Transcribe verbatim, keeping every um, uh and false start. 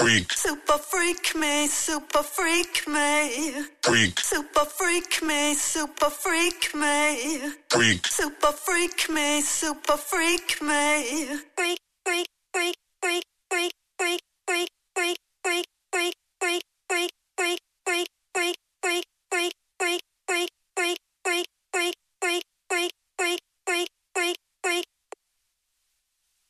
Freak. Super freak me, super freak me. Freak. Super freak me, super freak me. Freak. Super freak me, super freak me. Freak, freak, freak.